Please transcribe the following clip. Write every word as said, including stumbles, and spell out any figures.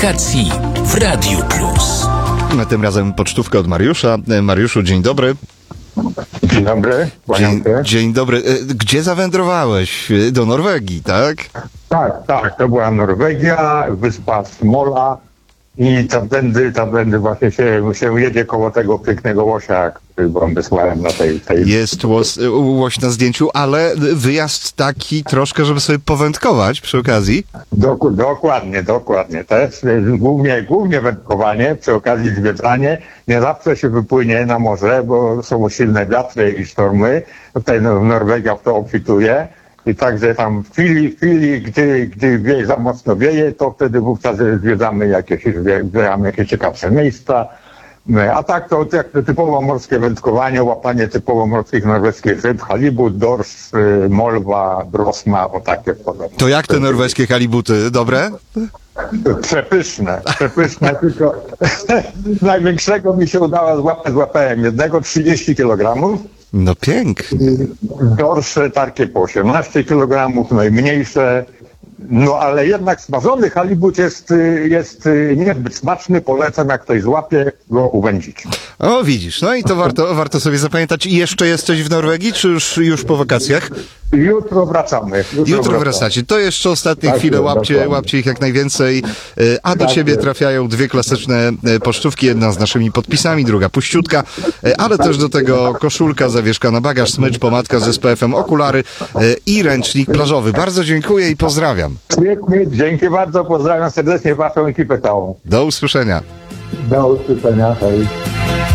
wakacji w Radiu Plus. Tym razem pocztówka od Mariusza. Mariuszu, dzień dobry. Dzień dobry. Dzień, dzień dobry. Gdzie zawędrowałeś? Do Norwegii, tak? Tak, tak, to była Norwegia, wyspa Smola i tamtędy, tamtędy właśnie się, się jedzie koło tego pięknego łosia, który wam wysłałem na tej... tej... Jest łos, łoś na zdjęciu, ale wyjazd taki troszkę, żeby sobie powędkować przy okazji. Dok- dokładnie, dokładnie. Też głównie, głównie wędkowanie, przy okazji zwiedzanie. Nie zawsze się wypłynie na morze, bo są silne wiatry i sztormy. Tutaj no, Norwegia w to obfituje. I także tam w chwili, w chwili, gdy, gdy wieje za mocno wieje, to wtedy wówczas zwiedzamy jakieś, zwiedzamy jakieś ciekawsze miejsca. A tak to jak typowo morskie wędkowanie, łapanie typowo morskich norweskich ryb, halibut, dorsz, molwa, brosma, o takie podobne. To jak te norweskie halibuty? Dobre? Przepyszne, przepyszne, tylko największego mi się udało złapać, złapałem jednego, trzydzieści kilogramów. No pięknie. Dorsze takie po osiemnaście kilogramów, najmniejsze. No ale jednak smażony halibut jest, jest niezbyt smaczny, polecam jak ktoś złapie, go uwędzić. O, widzisz, no i to warto, warto sobie zapamiętać. I jeszcze jesteś w Norwegii, czy już, już po wakacjach? Jutro wracamy. Jutro, Jutro wracamy. wracacie. To jeszcze ostatnie Tak, chwile, łapcie, dokładnie. łapcie ich jak najwięcej. A do Tak ciebie jest. trafiają dwie klasyczne pocztówki, jedna z naszymi podpisami, druga puściutka, ale też do tego koszulka, zawieszka na bagaż, smycz, pomadka z S P F em, okulary i ręcznik plażowy. Bardzo dziękuję i pozdrawiam. Pięknie, dzięki bardzo, pozdrawiam serdecznie waszą ekipę całą. Do usłyszenia. Do usłyszenia, hej.